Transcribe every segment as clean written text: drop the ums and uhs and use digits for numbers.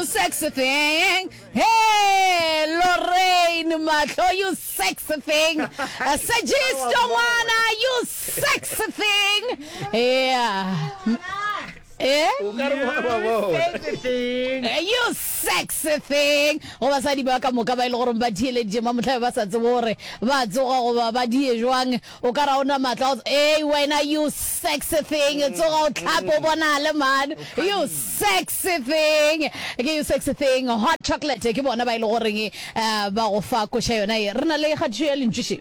sexy thing. Hey, Lorraine Matlo, you sexy thing. Sajis Joanna, you sexy thing. Yeah. Eh? You sexy thing. O ba sa di ba ka moka ba ile gore ba diele je mamotla ba sa tsebore ba tsoga go ba die jwang o ka ra ona matla eh wena you sexy thing tsoga o tlhapo bona le man you sexy thing you sexy thing hot chocolate ke bona ba ile gore ba go fa ko sha yona e rena le ga tshwe le ntshisi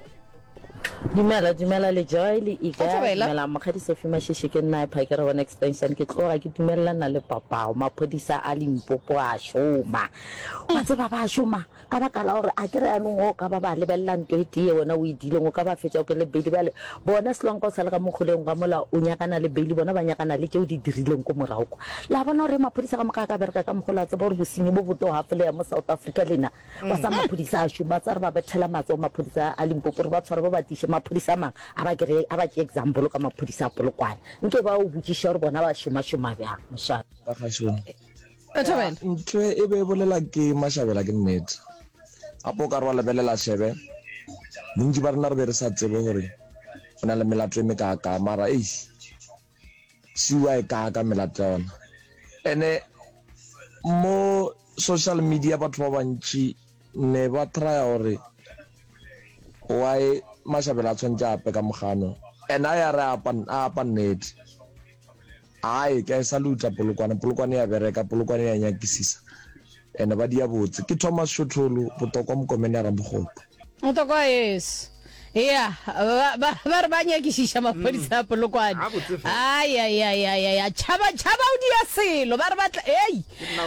Dumela le Joy le Ika dumela magadi se fima shishi ke nna pa ke re one extension ke tloga ke dumela na le papa maphodisa a Limpopo a shoma wa tseba ba shoma ka ba kala gore a ke re anong o ka ba lebella ntwe tie wona o idile ngo ka ba fetsa ke le beli bale bona selong ka sala ka mogoleng ga mola o nyakana le beli bona ba nyakana le ke o di dirileng ko morago la bona re maphodisa ka moka ka bereka ka mogola tsa bo re bosinyi bo boto hafele ya mo South Africa lena ba sa maphodisa a shoma tsa re ba bethela matso maphodisa a Limpopo re ba tshwara ba batishe maphodisa mang aba ke example ka maphodisa a Polokwane nke ba o butsisha re bona ba shoma bya mosha ba ga shoma Thobela ntwe e be bolela ke Mashabela ke nnete apo ka re wa lebelela shebe bontsi ba rena re be re sa tsebe gore ona le melato me ka mara siwa e ka melato yona ene mo social media batho ba bantsi ne ba try gore why Mashabela tshwantse ape ka mogano ena ya re apa nnete ai ke saluta Polokwane ya bereka Polokwane ya nyakisisa ene ba dia botse ke Thomas Shotholo botokwa mokomene ra mogopo Motokwa yes. Yeah, ba nyakishisha maphodisa a Polokwane. Ay chaba o dia selo ba re batla ei.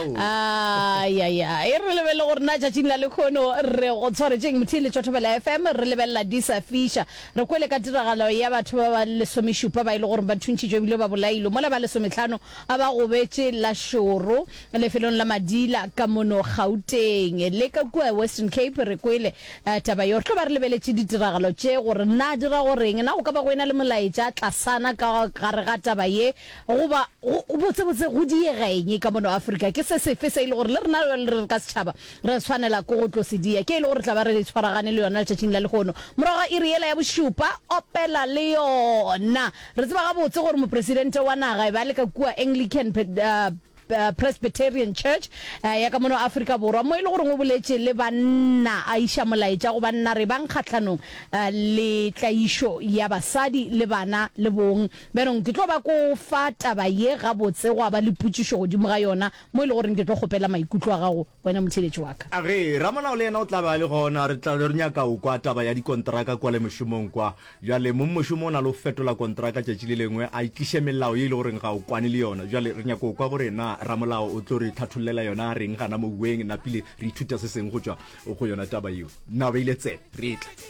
E re lebele gore na tšatšing la lekgono re go tshwaretseng Mothile Thobela FM re lebella Disa Fisher re kwele ka tiragalo ya batho ba ba lesomeshupa ba ile gore ba thuntšitšwe bile ba bolailo mola ba lesometlhano a ba go betse la shoro lefelong la Madila ka mono Gauteng le ka kwa Western Cape re kwele taba yo tlo ba re lebeletse ditiragalo tše gore nna dira goreng na go ka ba go ena le molaetša tlasana ka gare ga taba ye go ba o botse go diegeng ka mono Africa ke se sefe se ile gore le rena le ka setšhaba re tshwanela go tlosidia ke ile gore tla ba re tshwaragane le yona tšatšing la lekgono moraga e riela ya bošupa opela le yona re tseba ga botse gore mopresidente wa naga ba le ka kua Anglican Presbyterian Church ya ka mono Africa borwa mo ile gore go boletse le banna a isha molaetša go banna re bang khatlhanong le tlaisho ya basadi le bana le bong berong ke tlo ba ko fa taba ye ga botse go ba le putšisho go dimo ga yona mo ile gore ke tlo gopela maikutlo a gago wena motheletši wa ka a re ramona le yena o tla ba le gona re tla re nyaka o kwa taba ya dikontraka kwa le mošomong kwa jale mo mošomo na lo fetola kontraka tšatši le lengwe a ikishe melao ye ile gore ga o kwane le yona jale re nyaka o kwa gore na ramolao o tlo re thatholela yona reng gana mo bueng na pile re ithuta se seng go tswa go yona taba eo na ba ile tse re tla